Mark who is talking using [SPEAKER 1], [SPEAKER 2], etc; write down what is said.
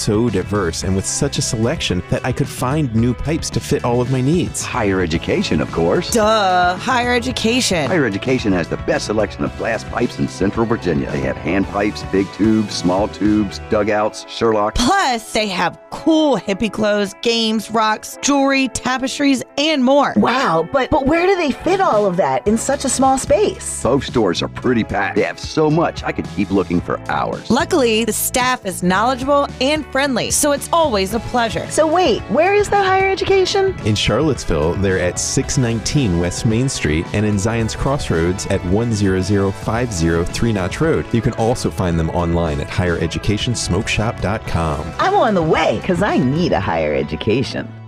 [SPEAKER 1] so diverse and with such a selection that I could find new pipes to fit all of my needs.
[SPEAKER 2] Higher education, of course.
[SPEAKER 3] Duh, higher education.
[SPEAKER 2] Higher education has the best selection of glass pipes in Central Virginia. They have hand pipes, big tubes, small tubes, dugouts, Sherlock.
[SPEAKER 3] Plus, they have cool hippie clothes, games, rocks, jewelry, tapestries, and more.
[SPEAKER 4] Wow, but where do they fit all of that in such a small space?
[SPEAKER 2] Both stores are pretty packed. They have so much, I could keep looking for hours.
[SPEAKER 3] Luckily, the staff is knowledgeable and friendly, so it's always a pleasure.
[SPEAKER 4] So wait, where is that higher education?
[SPEAKER 1] In Charlottesville, they're at 619 West Main Street and in Zion's Crossroads at 10050 Three Notch Road. You can also find them online at highereducationsmokeshop.com.
[SPEAKER 4] I'm on the way because I need a higher education.